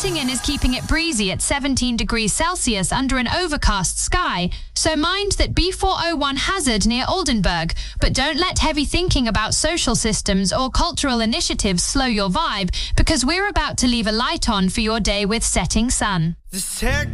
Göttingen is keeping it breezy at 17 degrees Celsius under an overcast sky, so mind that B401 hazard near Oldenburg, but don't let heavy thinking about social systems or cultural initiatives slow your vibe, because we're about to leave a light on for your day with setting sun. This hair